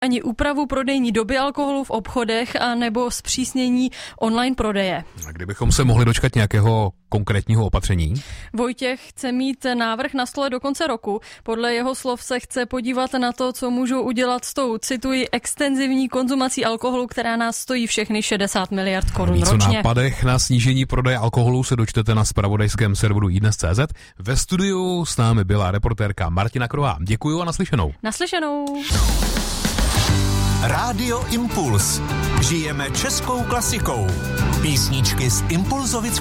ani úpravu prodejní doby alkoholu v obchodech a nebo zpřísnění online prodeje. A kdybychom se mohli dočkat nějakého konkrétního opatření? Vojtěch chce mít návrh na stole do konce roku. Podle jeho slov se chce podívat na to, co můžou udělat s tou, cituji, extenzivní konzumací alkoholu, která nás stojí všechny 60 miliard korun ročně. Víc o nápadech na snížení prodeje alkoholu se dočtete na zpravodajském serveru iDnes.cz. Ve studiu s námi byla reportérka Martina Krová. Děkuju a naslyšenou. Naslyšenou. Rádio Impuls. Žijeme českou klasikou. Písničky z Impulzovic